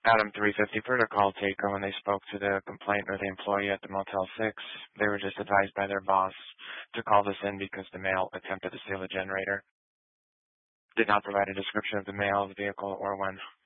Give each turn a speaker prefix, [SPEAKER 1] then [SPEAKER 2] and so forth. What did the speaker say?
[SPEAKER 1] Adam 350 protocol taker. When they spoke to the complainant or the employee at the Motel 6, they were just advised by their boss to call this in because the male attempted to steal a generator. Did not provide a description of the male, the vehicle, or when.